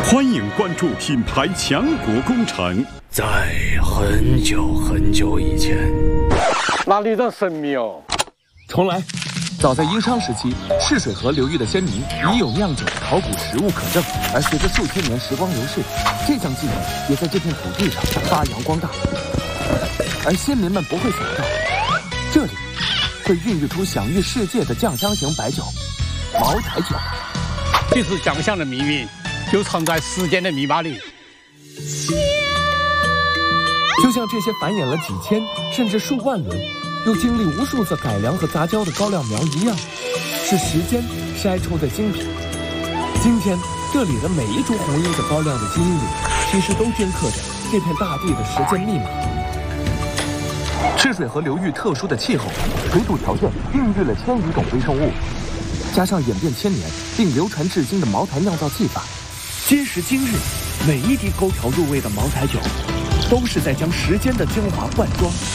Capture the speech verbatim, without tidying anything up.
欢迎关注品牌强国工程。 在很久很久以前， 哪里人神秘哦？ 重来。早在殷商时期，泗水河流域的先民已有酿酒的考古实物可证，而随着数千年时光流逝，这项技能也在这片土地上发扬光大。而先民们不会想到，这里会孕育出享誉世界的酱香型白酒——茅台酒。 其实酱香的秘密就藏在时间的密码里。 就像这些繁衍了几千甚至数万轮，又经历无数次改良和杂交的高粱苗一样，是时间筛出的精品。今天这里的每一株红缨子高粱的基因里，其实都镌刻着这片大地的时间密码。泗水河流域特殊的气候、水土条件孕育了千余种微生物，加上演变千年并流传至今的茅台酿造技法，今时今日，每一滴勾调入味的茅台酒，都是在将时间的精华灌装。